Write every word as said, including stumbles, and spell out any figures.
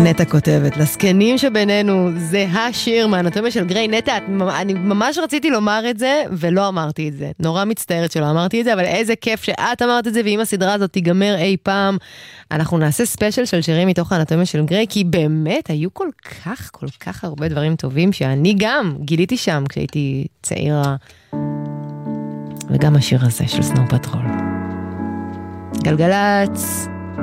נטע כותבת, לסקנים שבינינו זה השיר מהאנטומיה של גריי. נטע, אני ממש רציתי לומר את זה ולא אמרתי את זה. נורא מצטערת שלא אמרתי את זה, אבל איזה כיף שאת אמרת את זה, ואם הסדרה הזאת תיגמר אי פעם, אנחנו נעשה ספיישל של שירים מתוך האנטומיה של גריי, כי באמת היו כל כך, כל כך הרבה דברים טובים שאני גם גיליתי שם כשהייתי צעירה. וגם השיר הזה של סנואו פטרול. גלגלץ.